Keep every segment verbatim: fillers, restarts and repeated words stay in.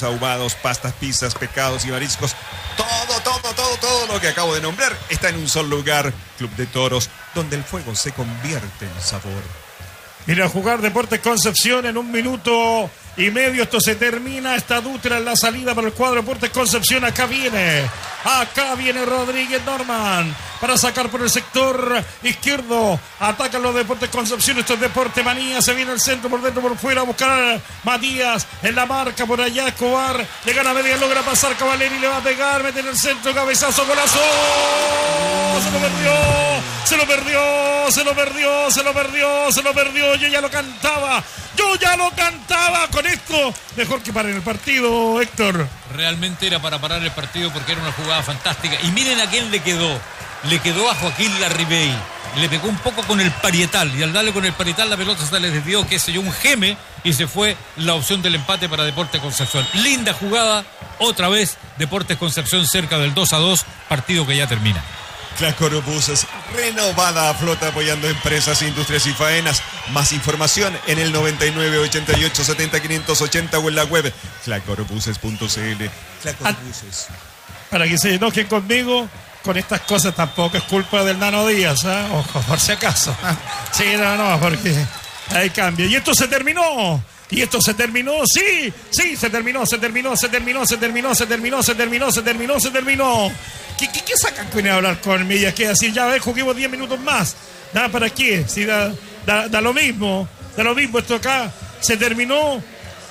productos ahumados, pastas, pizzas, pescados y mariscos. Todo, todo, todo, todo lo que acabo de nombrar está en un solo lugar. Club de Toros, donde el fuego se convierte en sabor. Mira, jugar Deportes Concepción en un minuto y medio. Esto se termina. Está Dutra en la salida para el cuadro Deportes Concepción. Acá viene. Acá viene Rodríguez Norman para sacar por el sector izquierdo. Atacan los Deportes Concepción. Esto es Deporte Manía. Se viene el centro por dentro, por fuera. A buscar a Matías en la marca. Por allá Escobar. Le gana media. Logra pasar Cavaleri. Le va a pegar. Mete en el centro. Cabezazo. Golazo. Se lo perdió. Se lo perdió. Se lo perdió. Se lo perdió. Se lo perdió. Yo ya lo cantaba. Yo ya lo cantaba. Con esto, mejor que paren el partido, Héctor. Realmente era para parar el partido porque era una jugada fantástica. Y miren a quién le quedó. Le quedó a Joaquín Larribey. Le pegó un poco con el parietal. Y al darle con el parietal, la pelota se le desvió, qué sé yo, un geme. Y se fue la opción del empate para Deportes Concepción. Linda jugada. Otra vez, Deportes Concepción cerca del dos a dos. Partido que ya termina. Clacoro Buses, renovada flota apoyando empresas, industrias y faenas. Más información en el noventa y nueve, ochenta y ocho, setenta, quinientos ochenta o en la web clacorobuses punto c l. Clacorobuses. Para que se enojen conmigo, con estas cosas tampoco es culpa del Nano Díaz, ¿eh? Ojo, por si acaso. Sí, no, no, porque hay cambio. Y esto se terminó. Y esto se terminó, sí, sí, se terminó, se terminó, se terminó, se terminó, se terminó, se terminó, se terminó, se terminó. ¿Qué, qué, qué sacan con hablar con Millas? ¿Qué decir? Ya ves, juguemos diez minutos más. ¿Nada para qué? Si da, da, da lo mismo, da lo mismo. Esto acá se terminó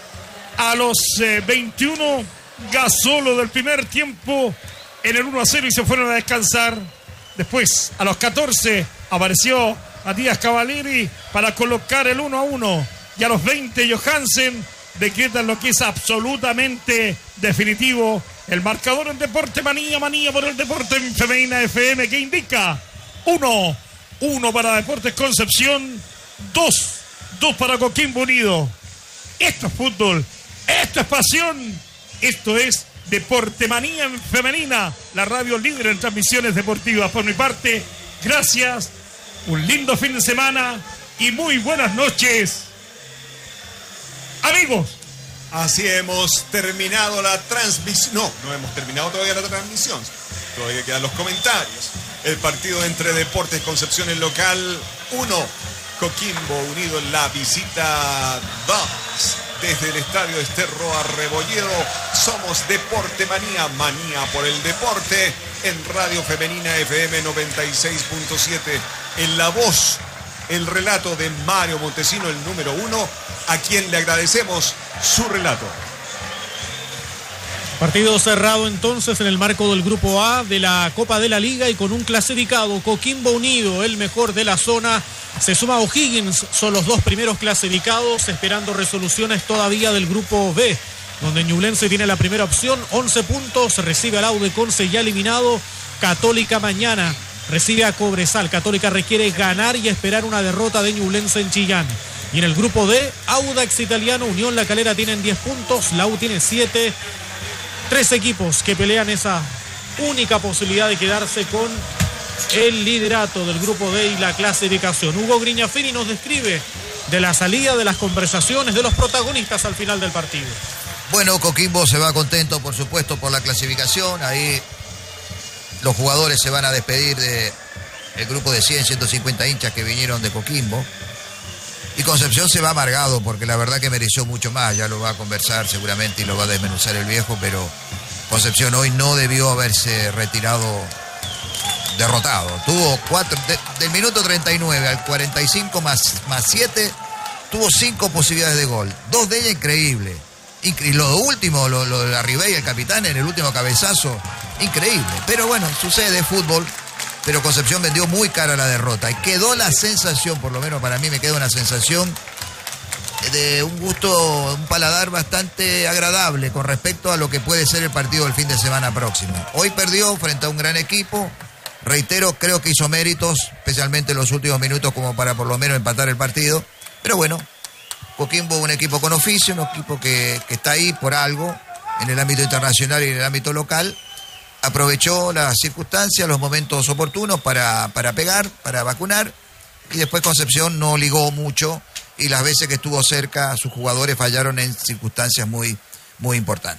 a los eh, veintiuno Gasolo del primer tiempo en el uno a cero y se fueron a descansar. Después, a los catorce, apareció Matías Cavaleri para colocar el uno a uno. Y a los veinte, Johansen decretan lo que es absolutamente definitivo. El marcador en Deporte Manía, Manía por el Deporte Femenina F M, que indica uno, uno para Deportes Concepción, dos, dos para Coquimbo Unido. Esto es fútbol, esto es pasión, esto es Deporte Manía en Femenina, la radio líder en transmisiones deportivas. Por mi parte, gracias, un lindo fin de semana y muy buenas noches, amigos. Así hemos terminado la transmisión. No, no hemos terminado todavía la transmisión. Todavía quedan los comentarios. El partido entre Deportes Concepción en local uno, Coquimbo Unido en la visita dos. Desde el estadio Esterro a Rebolledo, somos Deporte Manía, Manía por el deporte, en Radio Femenina F M noventa y seis punto siete. En la voz, el relato de Mario Montesino, el número uno, a quien le agradecemos su relato. Partido cerrado entonces en el marco del Grupo A de la Copa de la Liga y con un clasificado, Coquimbo Unido, el mejor de la zona. Se suma O'Higgins, son los dos primeros clasificados, esperando resoluciones todavía del Grupo B, donde Ñublense tiene la primera opción, once puntos, recibe al Aude Conce ya eliminado. Católica mañana recibe a Cobresal. Católica requiere ganar y esperar una derrota de Ñublense en Chillán. Y en el Grupo D, Audax Italiano, Unión La Calera tienen diez puntos, la U tiene siete. Tres equipos que pelean esa única posibilidad de quedarse con el liderato del Grupo D y la clasificación. Hugo Grignafini nos describe de la salida, de las conversaciones, de los protagonistas al final del partido. Bueno, Coquimbo se va contento, por supuesto, por la clasificación. Ahí los jugadores se van a despedir del grupo de cien, ciento cincuenta hinchas que vinieron de Coquimbo. Y Concepción se va amargado porque la verdad que mereció mucho más. Ya lo va a conversar seguramente y lo va a desmenuzar el viejo, pero Concepción hoy no debió haberse retirado derrotado. Tuvo cuatro, de, del minuto treinta y nueve al cuarenta y cinco más, más siete, tuvo cinco posibilidades de gol. Dos de ellas increíbles. Y lo último, lo, lo de Arribey, el capitán, en el último cabezazo, increíble. Pero bueno, sucede, fútbol. Pero Concepción vendió muy cara la derrota y quedó la sensación, por lo menos para mí me queda una sensación de un gusto, un paladar bastante agradable con respecto a lo que puede ser el partido del fin de semana próximo. Hoy perdió frente a un gran equipo, reitero, creo que hizo méritos, especialmente en los últimos minutos como para por lo menos empatar el partido, pero bueno, Coquimbo un equipo con oficio, un equipo que, que está ahí por algo en el ámbito internacional y en el ámbito local. Aprovechó las circunstancias, los momentos oportunos para, para pegar, para vacunar, y después Concepción no ligó mucho y las veces que estuvo cerca sus jugadores fallaron en circunstancias muy, muy importantes.